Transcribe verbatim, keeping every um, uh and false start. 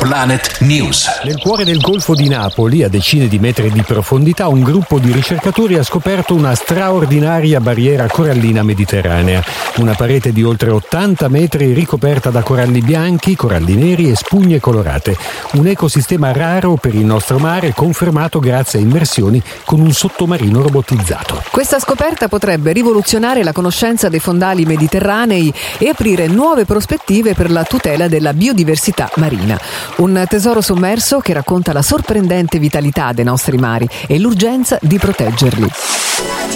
Planet News. Nel cuore del Golfo di Napoli, a decine di metri di profondità, un gruppo di ricercatori ha scoperto una straordinaria barriera corallina mediterranea. Una parete di oltre ottanta metri ricoperta da coralli bianchi, coralli neri e spugne colorate. Un ecosistema raro per il nostro mare, confermato grazie a immersioni con un sottomarino robotizzato. Questa scoperta potrebbe rivoluzionare la conoscenza dei fondali mediterranei e aprire nuove prospettive per la tutela della biodiversità marina. Un tesoro sommerso che racconta la sorprendente vitalità dei nostri mari e l'urgenza di proteggerli.